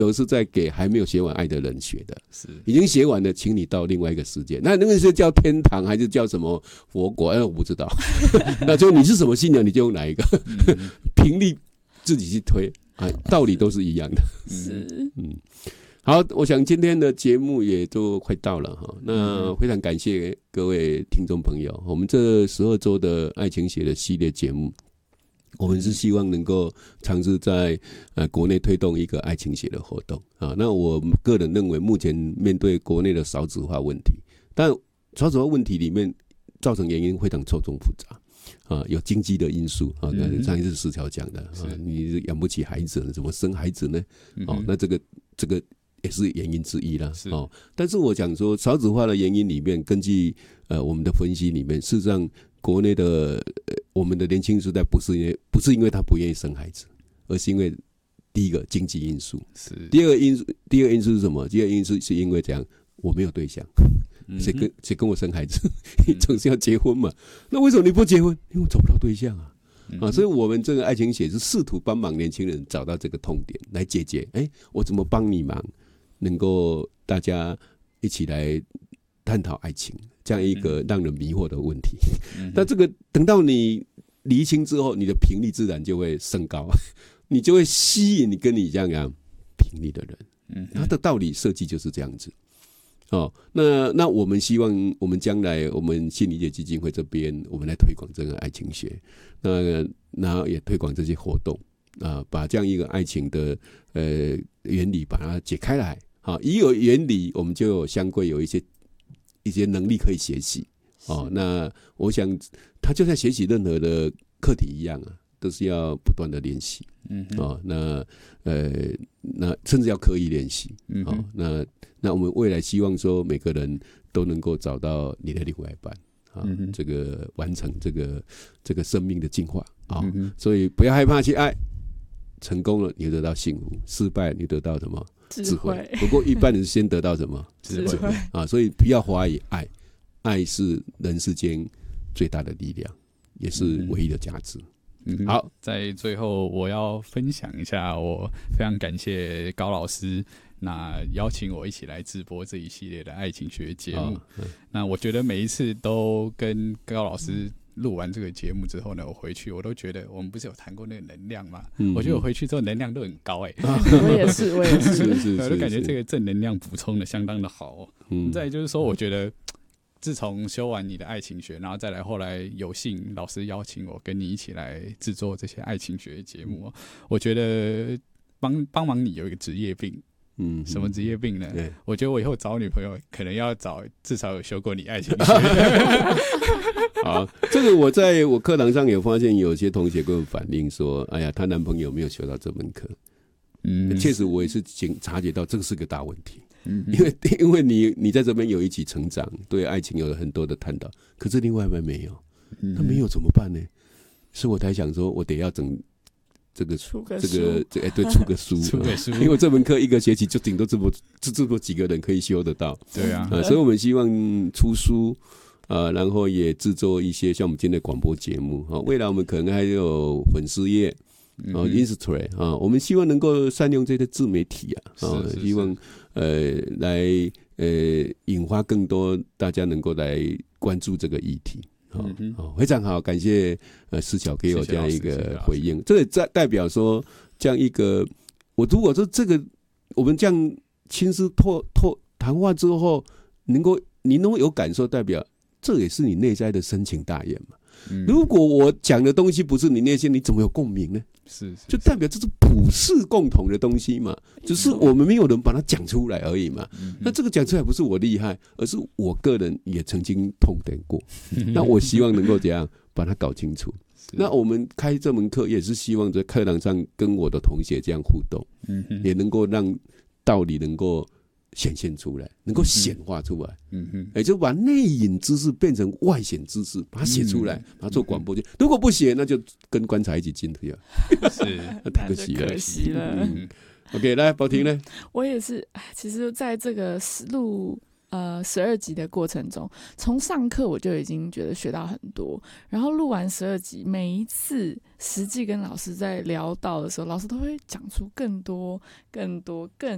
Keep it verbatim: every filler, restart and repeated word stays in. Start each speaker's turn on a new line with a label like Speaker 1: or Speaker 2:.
Speaker 1: 而是在给还没有学完爱的人学的。是已经学完了，请你到另外一个世界。那那个是叫天堂还是叫什么佛国？哎，我不知道。那就你是什么信仰，你就用哪一个，频率自己去推啊，道理都是一样的。
Speaker 2: 是，
Speaker 1: 嗯。好，我想今天的节目也都快到了哈，那非常感谢各位听众朋友。我们这十二周的爱情学的系列节目，我们是希望能够尝试在呃国内推动一个爱情学的活动啊。那我个人认为，目前面对国内的少子化问题，但少子化问题里面造成原因非常错综复杂。啊，有经济的因素啊，上一次石桥讲的啊，你养不起孩子，怎么生孩子呢？哦，那这个这个也是原因之一啦。哦，但是我讲说少子化的原因里面，根据呃我们的分析里面，事实上国内的、呃、我们的年轻时代不是因为不是因为他不愿意生孩子，而是因为第一个经济因素，是第二个因素，第二个因素是什么？第二个因素是因为这样我没有对象。谁跟谁跟我生孩子？你总是要结婚嘛？那为什么你不结婚？因为我找不到对象啊！啊，所以我们这个爱情学是试图帮忙年轻人找到这个痛点来解决。哎，我怎么帮你忙？能够大家一起来探讨爱情这样一个让人迷惑的问题。那这个等到你厘清之后，你的频率自然就会升高，你就会吸引你跟你这样样频率的人。它的道理设计就是这样子。哦，那那我们希望我们将来我们心理学基金会这边，我们来推广这个爱情学，那然后也推广这些活动啊，把这样一个爱情的呃原理把它解开来。好，一有原理，我们就有相对有一些一些能力可以学习。哦，那我想他就像学习任何的课题一样啊，都是要不断的练习。嗯，哦，那呃，那甚至要刻意练习。嗯，哦，那那我们未来希望说每个人都能够找到你的另外一半啊，嗯，这个完成这个这个生命的进化啊，嗯，所以不要害怕去爱，成功了你就得到幸福，失败你得到什么？智慧。不过一般人先得到什么？智慧啊，所以不要怀疑爱，爱是人世间最大的力量，也是唯一的价值。
Speaker 3: 嗯，好，在最后我要分享一下，我非常感谢高老师，那邀请我一起来直播这一系列的爱情学节目。哦，那我觉得每一次都跟高老师录完这个节目之后呢，我回去我都觉得，我们不是有谈过那个能量吗？嗯，我觉得我回去之后能量都很高哎，欸。
Speaker 2: 我也是，我也是，
Speaker 1: 是是是，
Speaker 3: 我就感觉这个正能量补充的相当的好，哦。嗯，再就是说，我觉得。自从修完你的爱情学，然后再来后来有幸老师邀请我跟你一起来制作这些爱情学的节目，我觉得帮帮忙你有一个职业病。嗯，什么职业病呢？我觉得我以后找女朋友可能要找至少有修过你爱情学。
Speaker 1: 好，这个我在我课堂上有发现，有些同学跟我反映说：“哎呀，她男朋友没有修到这门课。”嗯，确实我也是察觉到这个是个大问题。嗯，因为因为你你在这边有一起成长，对爱情有了很多的探讨，可是另外一半没有，那没有怎么办呢？所以我才想说，我得要整这个
Speaker 2: 出个
Speaker 1: 这个这哎对出个书，
Speaker 3: 出个书，
Speaker 1: 因为这门课一个学期就顶多这么这这么几个人可以修得到，
Speaker 3: 对啊，
Speaker 1: 呃、所以我们希望出书。呃，然后也制作一些像我们今天的广播节目，哦，未来我们可能还有粉丝页。哦 ，Instagram 啊，我们希望能够善用这些自媒体啊，啊，希望呃来呃引发更多大家能够来关注这个议题。好，嗯哦，非常好，感谢呃思巧给我这样一个回应。这也代表说，这样一个我如果说这个我们这样亲自透透谈话之后，能够你能够有感受，代表这也是你内在的深情大愿嘛。嗯，如果我讲的东西不是你内心，你怎么有共鸣呢？
Speaker 3: 是，是，
Speaker 1: 就代表这是普世共同的东西嘛，只是我们没有人把它讲出来而已嘛。嗯，那这个讲出来不是我厉害，而是我个人也曾经痛点过。那我希望能够怎样把它搞清楚。那我们开这门课也是希望在课堂上跟我的同学这样互动，嗯，也能够让道理能够显现出来，能够显化出来，嗯哼，也就把内隐知识变成外显知识，把它写出来，嗯，把它做广播剧。如果不写，那就跟棺材一起进去啊，
Speaker 3: 是
Speaker 1: 太可惜了，
Speaker 2: 可惜了。
Speaker 1: 嗯，OK， 来，宝婷呢？
Speaker 2: 我也是，其实在这个录呃十二集的过程中，从上课我就已经觉得学到很多，然后录完十二集，每一次实际跟老师在聊到的时候，老师都会讲出更多、更多、更